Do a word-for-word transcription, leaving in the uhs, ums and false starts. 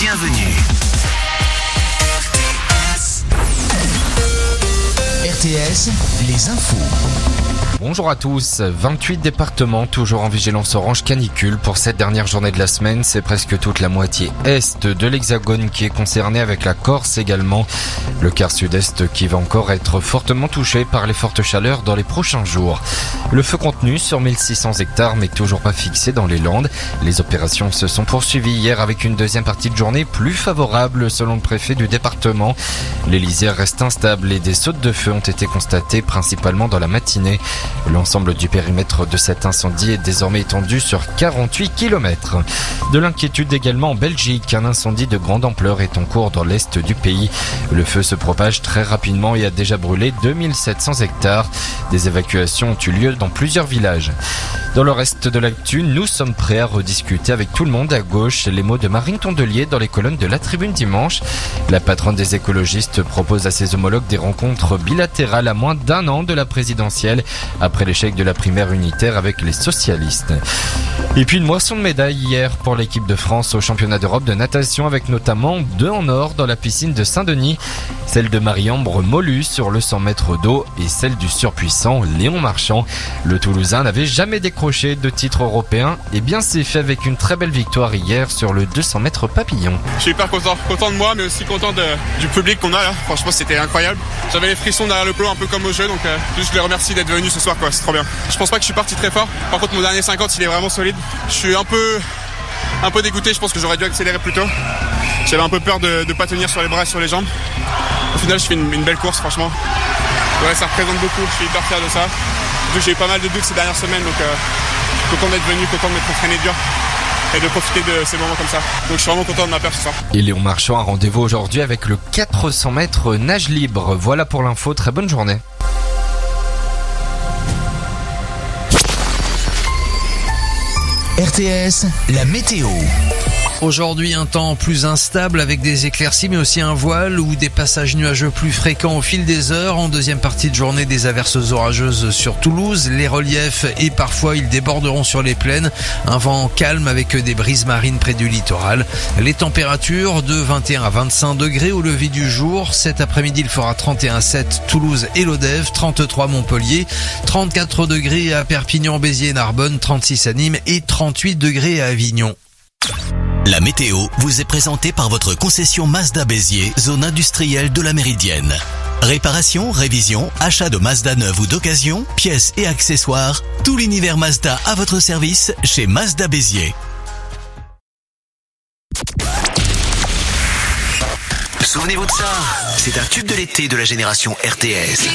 bienvenue. R T S, les infos. Bonjour à tous, vingt-huit départements toujours en vigilance orange canicule pour cette dernière journée de la semaine. C'est presque toute la moitié est de l'Hexagone qui est concernée, avec la Corse également. Le quart sud-est qui va encore être fortement touché par les fortes chaleurs dans les prochains jours. Le feu contenu sur mille six cents hectares mais toujours pas fixé dans les Landes. Les opérations se sont poursuivies hier avec une deuxième partie de journée plus favorable selon le préfet du département. Les lisières restent instables et des sautes de feu ont été constatées principalement dans la matinée. L'ensemble du périmètre de cet incendie est désormais étendu sur quarante-huit kilomètres. De l'inquiétude également en Belgique. Un incendie de grande ampleur est en cours dans l'est du pays. Le feu se propage très rapidement et a déjà brûlé deux mille sept cents hectares. Des évacuations ont eu lieu dans plusieurs villages. Dans le reste de l'actu, nous sommes prêts à rediscuter avec tout le monde à gauche. Les mots de Marine Tondelier dans les colonnes de La Tribune dimanche. La patronne des écologistes propose à ses homologues des rencontres bilatérales à moins d'un an de la présidentielle, après l'échec de la primaire unitaire avec les socialistes. Et puis une moisson de médailles hier pour l'équipe de France au championnat d'Europe de natation, avec notamment deux en or dans la piscine de Saint-Denis. Celle de Marie-Ambre Molus sur le cent mètres d'eau et celle du surpuissant Léon Marchand. Le Toulousain n'avait jamais décroché de titre européen. Et bien c'est fait avec une très belle victoire hier sur le deux cents mètres papillon. Je suis hyper content, content de moi mais aussi content de, du public qu'on a là. Franchement c'était incroyable. J'avais les frissons derrière le plot un peu comme au jeu, donc euh, juste je les remercie d'être venus ce soir quoi, c'est trop bien. Je pense pas que je suis parti très fort. Par contre mon dernier cinquante il est vraiment solide. Je suis un peu un peu dégoûté, je pense que j'aurais dû accélérer plus tôt. J'avais un peu peur de ne pas tenir sur les bras et sur les jambes. Au final je fais une, une belle course franchement. Ouais, ça représente beaucoup, je suis hyper fier de ça. J'ai eu pas mal de doutes ces dernières semaines, donc euh, je suis content d'être venu, content de m'être entraîné dur et de profiter de ces moments comme ça. Donc je suis vraiment content de ma perte ce soir. Et Léon Marchand a rendez-vous aujourd'hui avec le quatre cents mètres nage libre. Voilà pour l'info, très bonne journée. R T S, la météo. Aujourd'hui, un temps plus instable avec des éclaircies mais aussi un voile ou des passages nuageux plus fréquents au fil des heures. En deuxième partie de journée, des averses orageuses sur Toulouse. Les reliefs et parfois ils déborderont sur les plaines. Un vent calme avec des brises marines près du littoral. Les températures de vingt et un à vingt-cinq degrés au lever du jour. Cet après-midi, il fera trente et un à sept Toulouse et Lodève, trente-trois Montpellier, trente-quatre degrés à Perpignan, Béziers et Narbonne, trente-six à Nîmes et trente-huit degrés à Avignon. La météo vous est présentée par votre concession Mazda Béziers, zone industrielle de la Méridienne. Réparation, révision, achat de Mazda neuve ou d'occasion, pièces et accessoires, tout l'univers Mazda à votre service chez Mazda Béziers. Souvenez-vous de ça, c'est un tube de l'été de la génération R T S.